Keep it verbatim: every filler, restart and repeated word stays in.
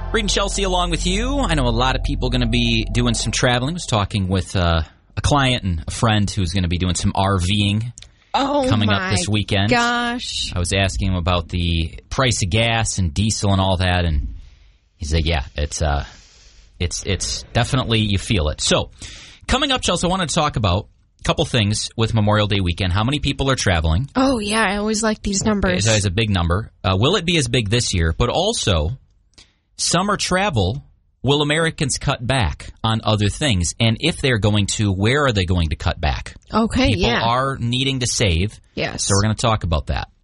Reed and Chelsea along with you. I know a lot of people going to be doing some traveling. I was talking with uh, a client and a friend who's going to be doing some RVing oh coming up this weekend. Gosh. I was asking him about the price of gas and diesel and all that, and he said, yeah, it's uh, it's it's definitely, you feel it. So coming up, Chelsea, I wanted to talk about a couple things with Memorial Day weekend. How many people are traveling? Oh, yeah, I always like these numbers. It's always a big number. Uh, will it be as big this year? But also, summer travel, will Americans cut back on other things? And if they're going to, where are they going to cut back? Okay, People yeah. are needing to save. Yes. So we're going to talk about that.